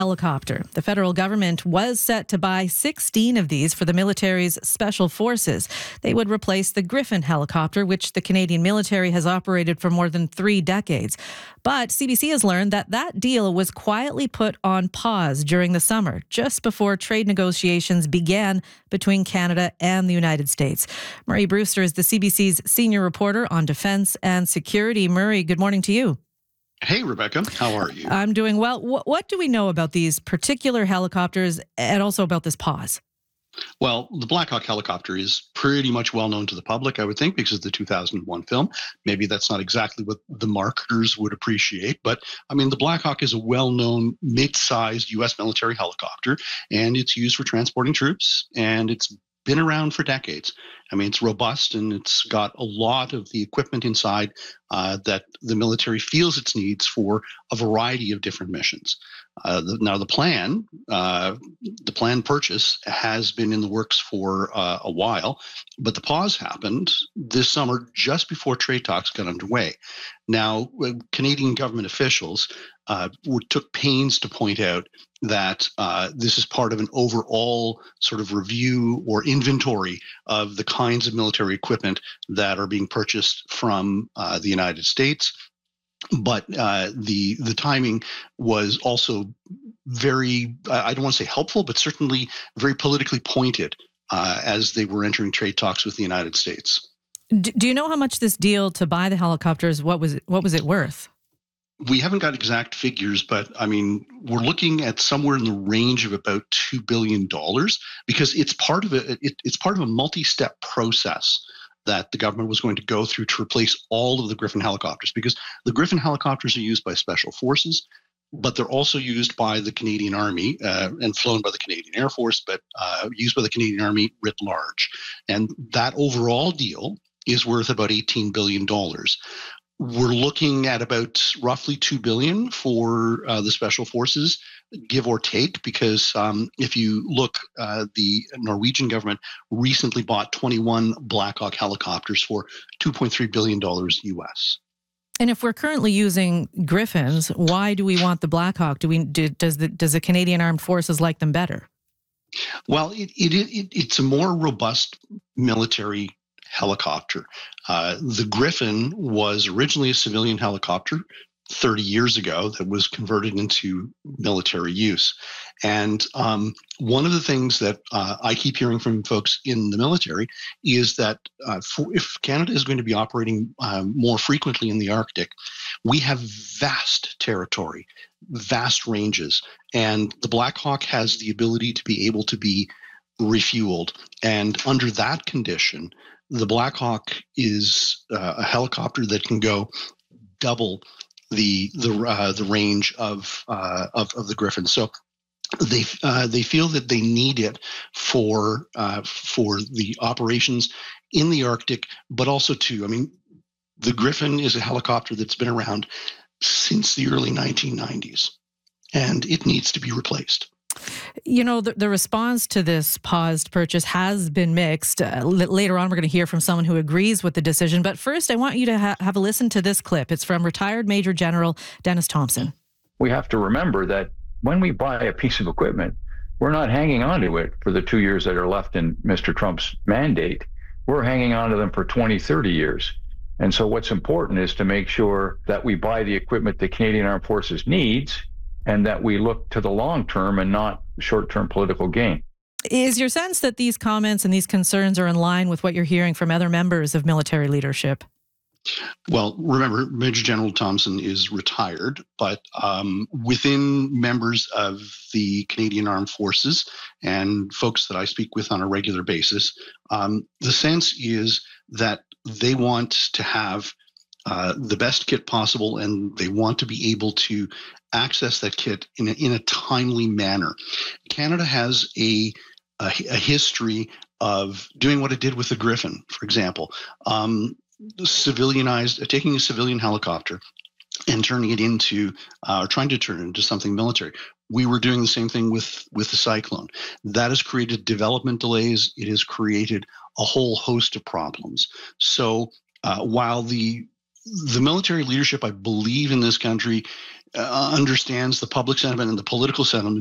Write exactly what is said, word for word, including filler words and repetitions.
helicopter. The federal government was set to buy sixteen of these for the military's special forces. They would replace the Griffin helicopter, which the Canadian military has operated for more than three decades. But C B C has learned that that deal was quietly put on pause during the summer, just before trade negotiations began between Canada and the United States. Murray Brewster is the C B C's senior reporter on defense and security. Murray, good morning to you. Hey, Rebecca. How are you? I'm doing well. What, what do we know about these particular helicopters and also about this pause? Well, the Black Hawk helicopter is pretty much well known to the public, I would think, because of the two thousand one film. Maybe that's not exactly what the marketers would appreciate, but I mean, the Black Hawk is a well-known mid-sized U S military helicopter, and it's used for transporting troops, and it's been around for decades. I mean, it's robust and it's got a lot of the equipment inside uh, that the military feels it needs for a variety of different missions. Uh, the, now, the plan, uh, the planned purchase has been in the works for uh, a while, but the pause happened this summer just before trade talks got underway. Now, Canadian government officials uh, took pains to point out that uh, this is part of an overall sort of review or inventory of the kinds of military equipment that are being purchased from uh, the United States. But uh, the the timing was also very, I don't want to say helpful, but certainly very politically pointed uh, as they were entering trade talks with the United States. Do you know how much this deal to buy the helicopters, what was it, what was it worth? We haven't got exact figures, but I mean, we're looking at somewhere in the range of about two billion dollars because it's part of a, it, it's part of a multi-step process that the government was going to go through to replace all of the Griffin helicopters, because the Griffin helicopters are used by special forces, but they're also used by the Canadian Army uh, and flown by the Canadian Air Force, but uh, used by the Canadian Army writ large. And that overall deal is worth about eighteen billion dollars. We're looking at about roughly two billion dollars for uh, the special forces, give or take, because um, if you look, uh, the Norwegian government recently bought twenty-one Black Hawk helicopters for two point three billion dollars U S. And if we're currently using Griffins, why do we want the Black Hawk? Do we do, does the does the Canadian Armed Forces like them better? Well, it, it, it it's a more robust military helicopter. Uh, the Griffin was originally a civilian helicopter thirty years ago that was converted into military use. And um, one of the things that uh, I keep hearing from folks in the military is that uh, for, if Canada is going to be operating um, more frequently in the Arctic, we have vast territory, vast ranges, and the Black Hawk has the ability to be able to be refueled. And under that condition, the Black Hawk is uh, a helicopter that can go double the the uh, the range of, uh, of of the Griffin. So they uh, they feel that they need it for uh, for the operations in the Arctic, but also too. I mean, the Griffin is a helicopter that's been around since the early nineteen nineties, and it needs to be replaced. You know, the, the response to this paused purchase has been mixed. Uh, l- later on, we're going to hear from someone who agrees with the decision. But first, I want you to ha- have a listen to this clip. It's from retired Major General Dennis Thompson. We have to remember that when we buy a piece of equipment, we're not hanging on to it for the two years that are left in Mister Trump's mandate. We're hanging on to them for twenty, thirty years. And so what's important is to make sure that we buy the equipment the Canadian Armed Forces needs, and that we look to the long term and not short-term political gain. Is your sense that these comments and these concerns are in line with what you're hearing from other members of military leadership? Well, remember, Major General Thompson is retired, but um, within members of the Canadian Armed Forces and folks that I speak with on a regular basis, um, the sense is that they want to have uh, the best kit possible, and they want to be able to access that kit in a, in a timely manner. Canada has a, a, a history of doing what it did with the Griffin, for example. Um, civilianized, uh, taking a civilian helicopter and turning it into, uh, or trying to turn it into something military. We were doing the same thing with, with the Cyclone. That has created development delays. It has created a whole host of problems. So uh, while the the military leadership, I believe, in this country uh, understands the public sentiment and the political sentiment